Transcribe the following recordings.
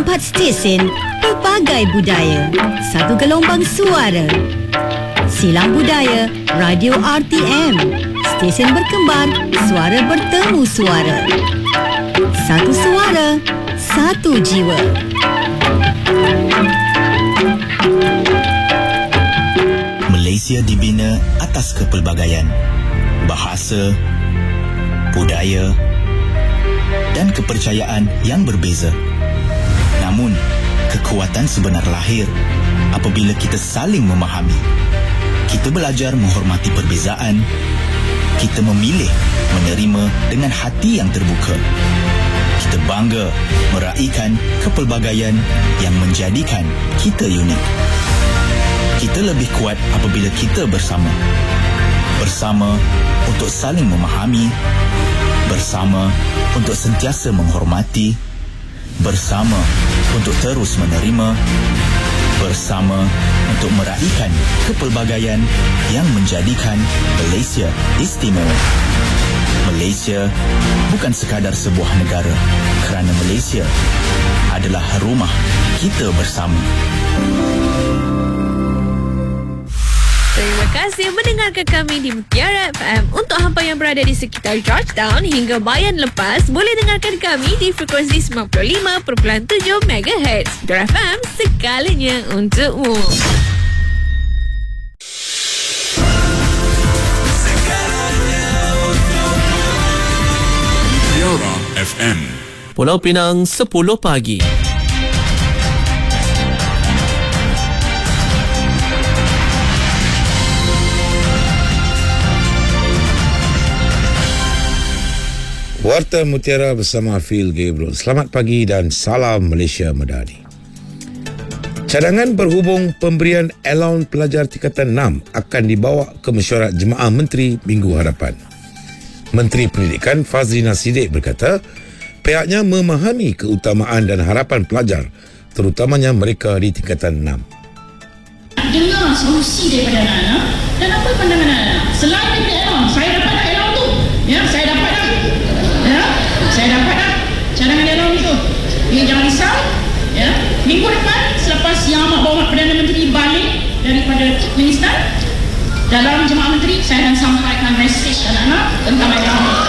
4 stesen, pelbagai budaya, satu gelombang suara. Silang Budaya, Radio RTM. Stesen berkembar, suara bertemu suara. Satu suara, satu jiwa. Malaysia dibina atas kepelbagaian bahasa, budaya dan kepercayaan yang berbeza. Namun, kekuatan sebenar lahir apabila kita saling memahami. Kita belajar menghormati perbezaan. Kita memilih menerima dengan hati yang terbuka. Kita bangga meraihkan kepelbagaian yang menjadikan kita unik. Kita lebih kuat apabila kita bersama. Bersama untuk saling memahami. Bersama untuk sentiasa menghormati. Bersama untuk terus menerima. Bersama untuk meraihkan kepelbagaian yang menjadikan Malaysia istimewa. Malaysia bukan sekadar sebuah negara, kerana Malaysia adalah rumah kita bersama. Terima kasih mendengarkan kami di Mutiara FM. Untuk hampa yang berada di sekitar Georgetown hingga Bayan Lepas, boleh dengarkan kami di frekuensi 95.7 MHz. Mutiara FM, segalanya untukmu. Mutiara FM. Pulau Pinang 10 pagi. Warta Mutiara bersama Phil Gabriel. Selamat pagi dan salam Malaysia Madani. Cadangan berhubung pemberian allowance pelajar tingkatan 6 akan dibawa ke mesyuarat Jemaah Menteri minggu hadapan. Menteri Pendidikan Fazlina Siddiq berkata, pihaknya memahami keutamaan dan harapan pelajar, terutamanya mereka di tingkatan 6. Dengar solusi daripada anak-anak dan apa pandangan anak-anak. Selain daripada allowance, saya dapat dah allowance tu. Ya, saya dapat dah. Ya, saya dapat dah cadangan allowance itu. Ya, jangan risau. Ya, minggu depan selepas Yang Amat Berhormat Perdana Menteri balik daripada Turkmenistan, dalam Jemaah Menteri saya akan sampaikan mesej anak-anak tentang allowance.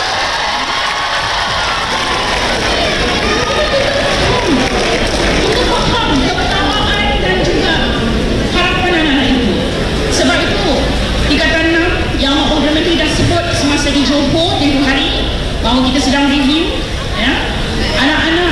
Kita faham keutamaan dan juga harapan anak-anak itu. Sebab itu tingkatan 6 Yang Amat Berhormat Menteri dah sebut semasa di Johor tempoh hari bahawa kita sedang review, ya, anak-anak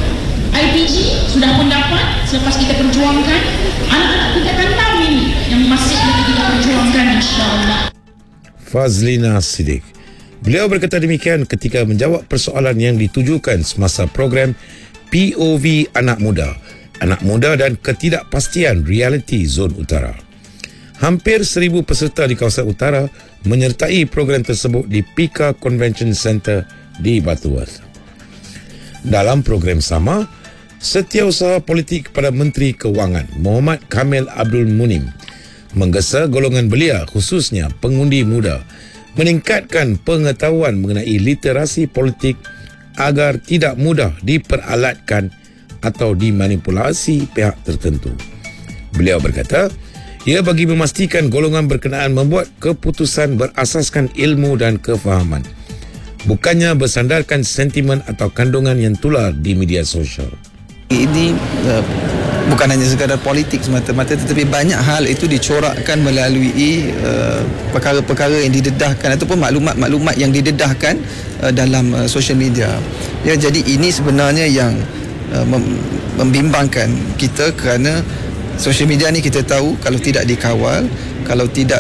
IPG sudah pun dapat selepas kita perjuangkan. Anak-anak tingkatan 6 ini yang masih lagi kita perjuangkan, insya-Allah. Fazlina Siddiq. Beliau berkata demikian ketika menjawab persoalan yang ditujukan semasa program POV Anak Muda dan Ketidakpastian Realiti Zon Utara. Hampir 1,000 peserta di kawasan utara menyertai program tersebut di Pika Convention Centre di Butterworth. Dalam program sama, Setiausaha Politik kepada Menteri Kewangan Muhammad Kamil Abdul Munim menggesa golongan belia, khususnya pengundi muda, meningkatkan pengetahuan mengenai literasi politik agar tidak mudah diperalatkan atau dimanipulasi pihak tertentu. Beliau berkata, ia bagi memastikan golongan berkenaan membuat keputusan berasaskan ilmu dan kefahaman, bukannya bersandarkan sentimen atau kandungan yang tular di media sosial. Ini bukan hanya sekadar politik semata-mata, tetapi banyak hal itu dicorakkan melalui perkara-perkara yang didedahkan ataupun maklumat-maklumat yang didedahkan dalam social media. Ya, jadi ini sebenarnya yang membimbangkan kita, kerana social media ni kita tahu kalau tidak dikawal, kalau tidak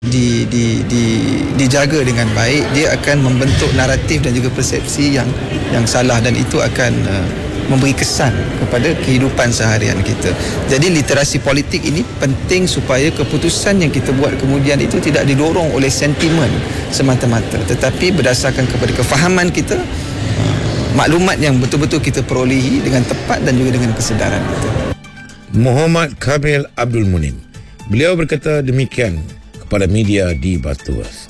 dijaga dengan baik, dia akan membentuk naratif dan juga persepsi yang salah, dan itu akan memberi kesan kepada kehidupan seharian kita. Jadi literasi politik ini penting supaya keputusan yang kita buat kemudian itu tidak didorong oleh sentimen semata-mata, tetapi berdasarkan kepada kefahaman kita, maklumat yang betul-betul kita perolehi dengan tepat dan juga dengan kesedaran kita. Muhammad Kamil Abdul Munim. Beliau berkata demikian kepada media di Butterworth.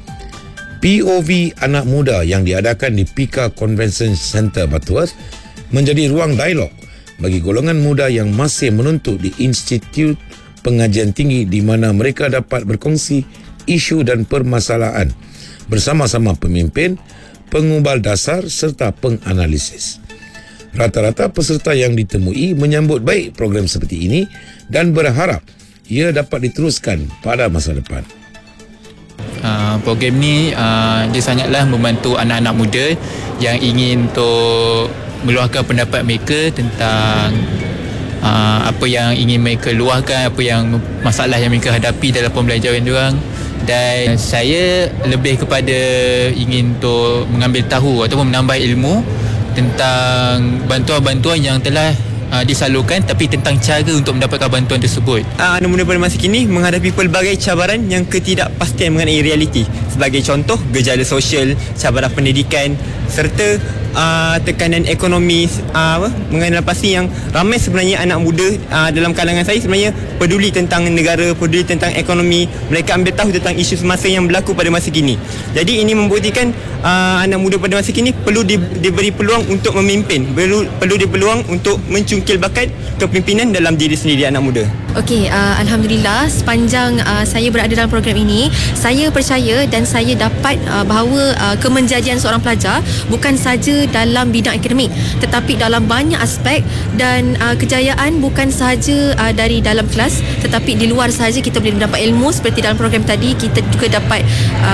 POV Anak Muda yang diadakan di Pika Convention Centre Butterworth menjadi ruang dialog bagi golongan muda yang masih menuntut di Institut Pengajian Tinggi di mana mereka dapat berkongsi isu dan permasalahan bersama-sama pemimpin, pengubal dasar serta penganalisis. Rata-rata peserta yang ditemui menyambut baik program seperti ini dan berharap ia dapat diteruskan pada masa depan. Program ni dia sangatlah membantu anak-anak muda yang ingin untuk meluahkan pendapat mereka tentang apa yang ingin mereka luahkan, apa yang masalah yang mereka hadapi dalam pembelajaran diorang. Dan saya lebih kepada ingin untuk mengambil tahu ataupun menambah ilmu tentang bantuan-bantuan yang telah disalurkan, tapi tentang cara untuk mendapatkan bantuan tersebut. Anak muda pada masa kini menghadapi pelbagai cabaran yang ketidakpastian mengenai realiti. Sebagai contoh, gejala sosial, cabaran pendidikan serta tekanan ekonomi mengenai pasti yang ramai sebenarnya anak muda dalam kalangan saya sebenarnya peduli tentang negara, peduli tentang ekonomi. Mereka ambil tahu tentang isu semasa yang berlaku pada masa kini. Jadi ini membuktikan anak muda pada masa kini perlu diberi peluang untuk memimpin, perlu diberi peluang untuk mencungkil bakat kepimpinan dalam diri sendiri anak muda. Okey, Alhamdulillah sepanjang saya berada dalam program ini, saya percaya dan saya dapat bahawa kemenjadian seorang pelajar bukan saja dalam bidang akademik tetapi dalam banyak aspek, dan kejayaan bukan sahaja dari dalam kelas tetapi di luar sahaja kita boleh mendapat ilmu. Seperti dalam program tadi kita juga dapat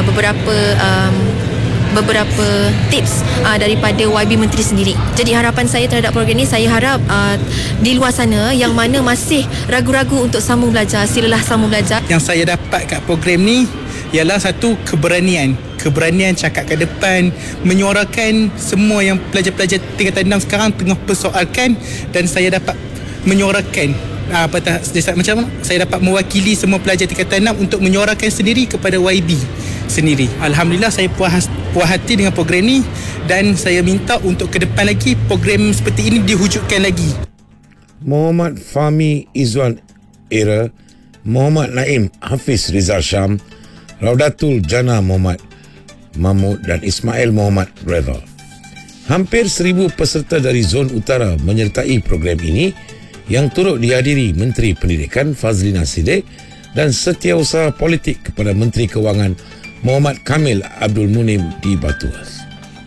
beberapa tips daripada YB Menteri sendiri. Jadi harapan saya terhadap program ini, saya harap di luar sana yang mana masih ragu-ragu untuk sambung belajar, silalah sambung belajar. Yang saya dapat kat program ni ialah satu, keberanian cakap ke depan, menyuarakan semua yang pelajar-pelajar tingkatan 6 sekarang tengah persoalkan, dan saya dapat menyuarakan macam saya dapat mewakili semua pelajar tingkatan 6 untuk menyuarakan sendiri kepada YB sendiri. Alhamdulillah saya puas hati dengan program ni, dan saya minta untuk ke depan lagi program seperti ini dihujudkan lagi. Muhammad Fahmi Izzuan Era, Muhammad Naim Hafiz Rizal Syam, Raudatul Jana Muhammad Mahmud dan Ismail Muhammad Redha. Hampir 1,000 peserta dari Zon Utara menyertai program ini yang turut dihadiri Menteri Pendidikan Fazlina Siddiq dan Setiausaha Politik kepada Menteri Kewangan Muhammad Kamil Abdul Munim di Batuas.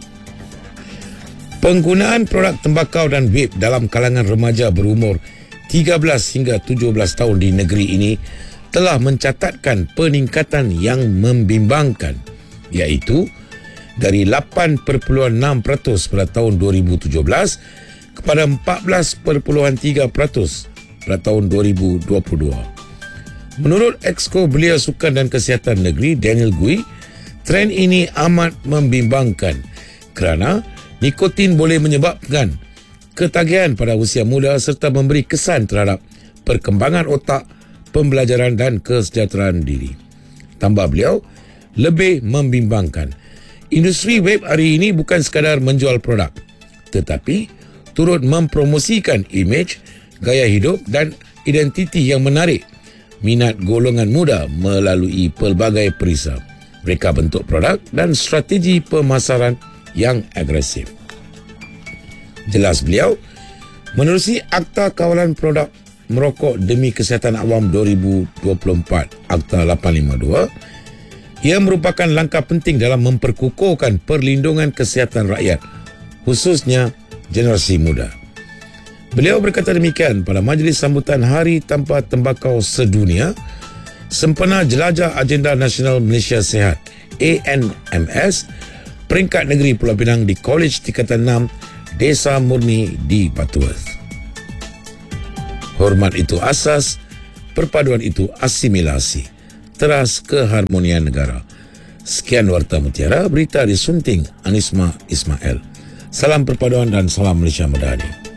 Penggunaan produk tembakau dan vape dalam kalangan remaja berumur 13 hingga 17 tahun di negeri ini telah mencatatkan peningkatan yang membimbangkan, iaitu dari 8.6% pada tahun 2017 kepada 14.3% pada tahun 2022. Menurut Exco Belia Sukan dan Kesihatan Negeri Daniel Gui, trend ini amat membimbangkan kerana nikotin boleh menyebabkan ketagihan pada usia muda serta memberi kesan terhadap perkembangan otak, pembelajaran dan kesejahteraan diri. Tambah beliau, lebih membimbangkan, industri vape hari ini bukan sekadar menjual produk tetapi turut mempromosikan imej, gaya hidup dan identiti yang menarik minat golongan muda melalui pelbagai perisai. Mereka bentuk produk dan strategi pemasaran yang agresif. Jelas beliau, menerusi Akta Kawalan Produk Merokok Demi Kesihatan Awam 2024 Akta 852, ia merupakan langkah penting dalam memperkukuhkan perlindungan kesihatan rakyat, khususnya generasi muda. Beliau berkata demikian pada majlis sambutan Hari Tanpa Tembakau Sedunia sempena jelajah Agenda Nasional Malaysia Sihat ANMS peringkat negeri Pulau Pinang di Kolej Tingkatan 6 Desa Murni di Batuas. Hormat itu asas, perpaduan itu asimilasi, teras keharmonian negara. Sekian Warta Mutiara, berita disunting Anisma Ismail. Salam perpaduan dan salam Malaysia Madani.